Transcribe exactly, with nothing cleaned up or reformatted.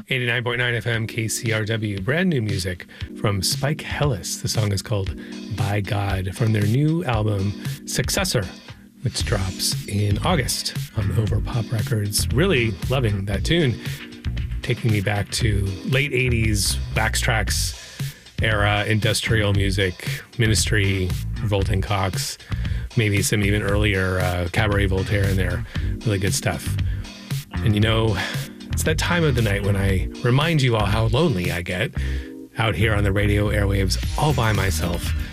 eighty-nine point nine F M K C R W. Brand new music from Spike Hellis. The song is called By God from their new album Successor, which drops in August on Over Pop Records. Really loving that tune. Taking me back to late eighties Wax Trax era industrial music, Ministry, Revolting Cocks, maybe some even earlier uh, Cabaret Voltaire in there. Really good stuff. And you know, it's that time of the night when I remind you all how lonely I get out here on the radio airwaves all by myself.